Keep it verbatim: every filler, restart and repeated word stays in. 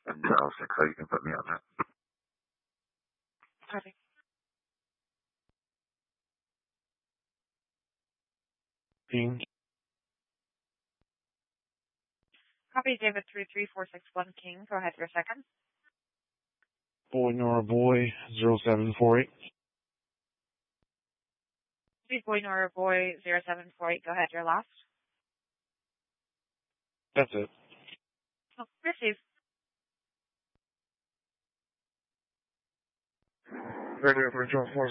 And L six, so you can put me on that. Copy. King. Copy, David three three four six one King. Go ahead, your second. Boy Nora Boy, zero seven four eight. Please, Boy Nora Boy, zero seven four eight. Go ahead, your last. That's it. Oh, receive. Radio for John